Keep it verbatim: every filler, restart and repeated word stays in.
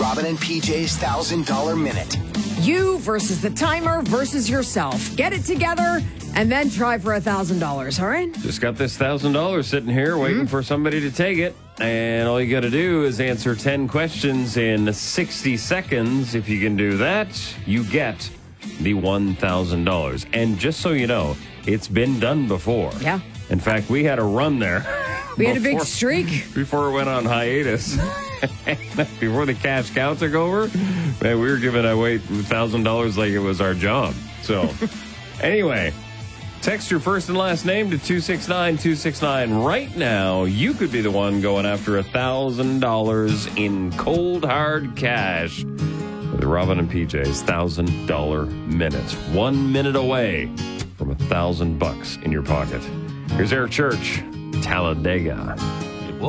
Robin and P J's one thousand dollars Minute. You versus the timer versus yourself. Get it together and then try for one thousand dollars, all right? Just got this one thousand dollars sitting here waiting mm-hmm. for somebody to take it. And all you got to do is answer ten questions in sixty seconds. If you can do that, you get the one thousand dollars. And just so you know, it's been done before. Yeah. In fact, we had a run there. We before, had a big streak. Before it went on hiatus. Before the cash cow took over, man, we were giving away one thousand dollars like it was our job. So, anyway, text your first and last name to two six nine two six nine right now. You could be the one going after one thousand dollars in cold, hard cash with Robin and P J's one thousand dollars Minute. One minute away from a thousand bucks in your pocket. Here's Eric Church, Talladega.